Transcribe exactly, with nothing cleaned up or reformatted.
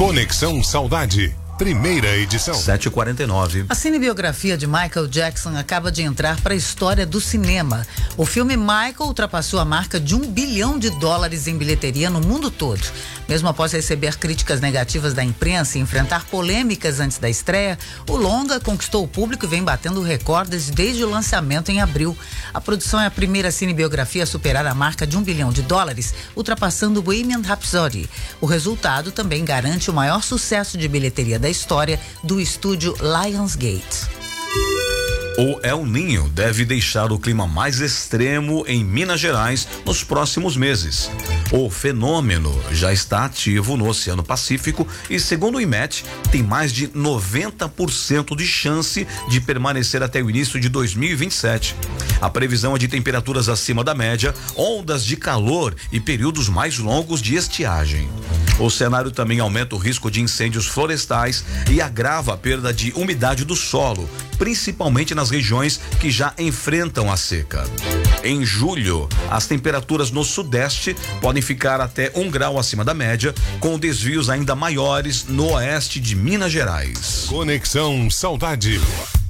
Conexão Saudade, primeira edição. sete e quarenta e nove. A cinebiografia de Michael Jackson acaba de entrar para a história do cinema. O filme Michael ultrapassou a marca de um bilhão de dólares em bilheteria no mundo todo. Mesmo após receber críticas negativas da imprensa e enfrentar polêmicas antes da estreia, o longa conquistou o público e vem batendo recordes desde o lançamento em abril. A produção é a primeira cinebiografia a superar a marca de um bilhão de dólares, ultrapassando Bohemian Rhapsody. O resultado também garante o maior sucesso de bilheteria da história do estúdio Lionsgate. O El Niño deve deixar o clima mais extremo em Minas Gerais nos próximos meses. O fenômeno já está ativo no Oceano Pacífico e, segundo o IMET, tem mais de noventa por cento de chance de permanecer até o início de dois mil e vinte e sete. A previsão é de temperaturas acima da média, ondas de calor e períodos mais longos de estiagem. O cenário também aumenta o risco de incêndios florestais e agrava a perda de umidade do solo, principalmente nas regiões que já enfrentam a seca. Em julho, as temperaturas no sudeste podem ficar até um grau acima da média, com desvios ainda maiores no oeste de Minas Gerais. Conexão Saudade.